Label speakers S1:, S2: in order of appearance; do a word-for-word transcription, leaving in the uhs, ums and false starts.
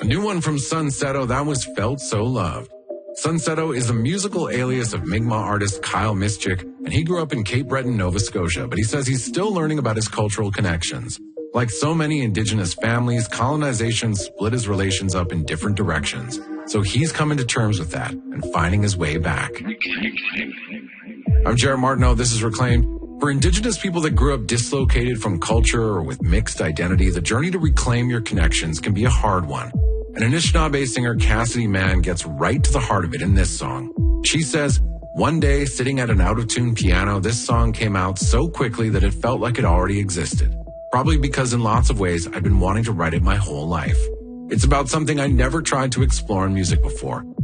S1: new one from Sunsetto, that was Felt So Loved. Sunsetto is the musical alias of Mi'kmaq artist Kyle Mischik, and he grew up in Cape Breton, Nova Scotia, but he says he's still learning about his cultural connections. Like so many Indigenous families, colonization split his relations up in different directions. So he's coming to terms with that and finding his way back. I'm Jared Martineau. This is Reclaimed. For Indigenous people that grew up dislocated from culture or with mixed identity, the journey to reclaim your connections can be a hard one. And Anishinaabe singer Cassidy Mann gets right to the heart of it in this song. She says, "One day, sitting at an out-of-tune piano, this song came out so quickly that it felt like it already existed. Probably because in lots of ways, I've been wanting to write it my whole life. It's about something I never tried to explore in music before.